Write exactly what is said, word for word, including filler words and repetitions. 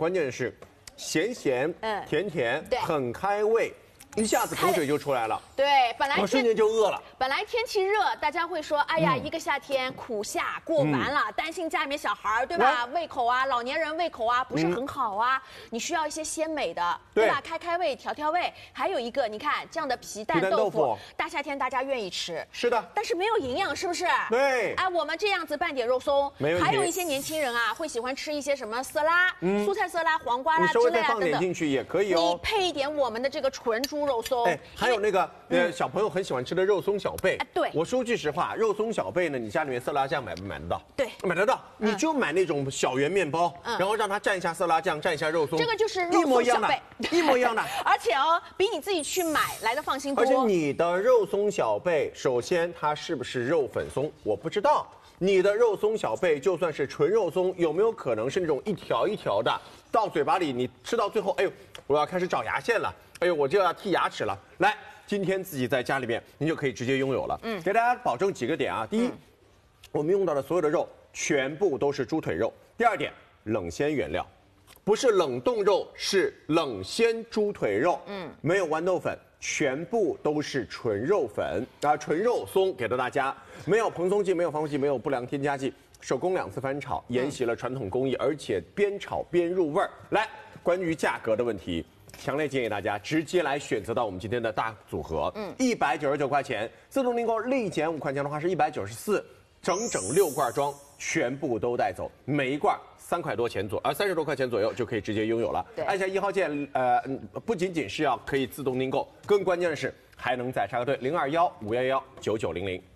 关键是咸咸、 嗯甜甜， 对很开胃。 一下子口水就出来了， 对，本来我瞬间就饿了。 本来天气热，大家会说，哎呀， 嗯、 一个夏天苦夏过完了，嗯、担心家里面小孩对吧？胃口啊，老年人胃口啊不是很好啊，嗯、你需要一些鲜美的，对吧？开开胃，调调胃。还有一个，你看这样的皮蛋豆腐，豆腐大夏天大家愿意吃， 是的， 但是没有营养，是不是？ 对。 哎，我们这样子拌点肉松， 没问题。 还有一些年轻人啊，会喜欢吃一些什么色拉、嗯、蔬菜色拉、黄瓜啦之类啊等等， 放点进去也可以哦。 你配一点我们的这个纯猪肉松。 哎 还有那个呃，小朋友很喜欢吃的肉松小贝。 对， 我说句实话，肉松小贝呢，你家里面色拉酱买不买得到？ 对， 买得到。你就买那种小圆面包，然后让它蘸一下色拉酱，蘸一下肉松， 这个就是肉松小贝， 一模一样的。 而且哦，比你自己去买来的放心多。 而且你的肉松小贝，首先它是不是肉粉松，我不知道。你的肉松小贝就算是纯肉松，有没有可能是那种一条一条的，到嘴巴里你吃到最后，哎呦，我要开始找牙线了。 哎呦，我就要剔牙齿了。来，今天自己在家里面，您就可以直接拥有了。嗯，给大家保证几个点啊。第一，嗯、我们用到的所有的肉全部都是猪腿肉。第二点，冷鲜原料，不是冷冻肉，是冷鲜猪腿肉。嗯，没有豌豆粉，全部都是纯肉粉啊，纯肉松给到大家，没有蓬松剂，没有防腐剂，没有不良添加剂，手工两次翻炒，沿袭了传统工艺，而且边炒边入味儿。来，关于价格的问题。 强烈建议大家直接来选择到我们今天的大组合，嗯，一百九十九块钱，自动订购立减五块钱的话是一百九十四，整整六罐装，全部都带走，每一罐三块多钱左，而三十多块钱左右就可以直接拥有了。按下一号键，呃，不仅仅是要可以自动订购，更关键的是还能再插个队，零二幺五幺幺九九零零。